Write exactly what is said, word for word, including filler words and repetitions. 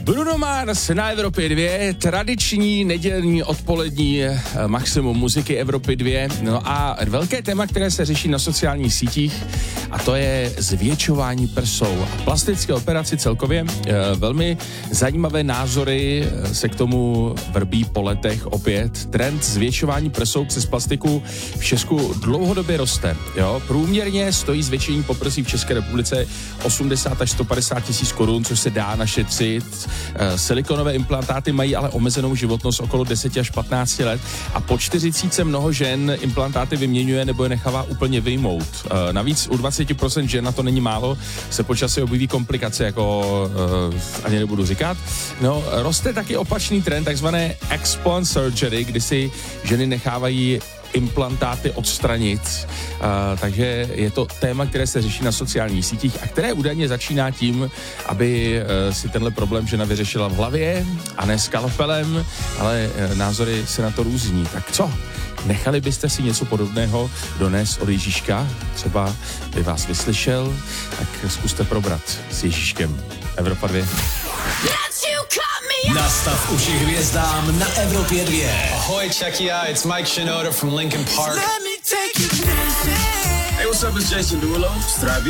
Bruno Mars na Evropě dvě, tradiční nedělní odpolední maximum muziky Evropy dvě. No a velké téma, které se řeší na sociálních sítích, a to je zvětšování prsou a plastické operaci celkově. Velmi zajímavé názory se k tomu vrbí po letech opět. Trend zvětšování prsou přes plastiku v Česku dlouhodobě roste. Jo? Průměrně stojí zvětšení poprsí v České republice osmdesát až sto padesát tisíc korun, což se dá našetřit. Silikonové implantáty mají ale omezenou životnost okolo deset až patnáct let a po čtyřicítce mnoho žen implantáty vyměňuje nebo je nechává úplně vyjmout. Navíc u dvacet procent žen, na to není málo, se po čase objeví komplikace, jako uh, ani nebudu říkat. No, roste taky opačný trend, takzvané explant surgery, kdy si ženy nechávají implantáty odstranit, uh, takže je to téma, které se řeší na sociálních sítích a které údajně začíná tím, aby uh, si tenhle problém žena vyřešila v hlavě a ne skalpelem, ale uh, názory se na to různí. Tak co? Nechali byste si něco podobného donést od Ježíška? Třeba by vás vyslyšel? Tak zkuste probrat s Ježíškem. Evropa dvě. Nastav uši hvězdám na Evropě dvě. Ahoy, check it out. It's Mike Shinoda from Linkin Park. Let me take you dancing. Hey, what's up? It's Jason Derulo. Zdraví.